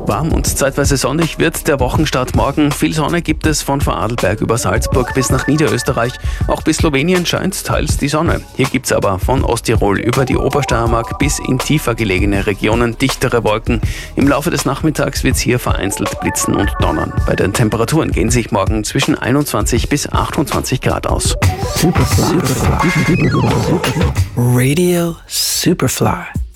Warm und zeitweise sonnig wird der Wochenstart morgen. Viel Sonne gibt es von Vorarlberg über Salzburg bis nach Niederösterreich. Auch bis Slowenien scheint teils die Sonne. Hier gibt es aber von Osttirol über die Obersteiermark bis in tiefer gelegene Regionen dichtere Wolken. Im Laufe des Nachmittags wird es hier vereinzelt blitzen und donnern. Bei den Temperaturen gehen sich morgen zwischen 21 bis 28 Grad aus. Radio Superfly.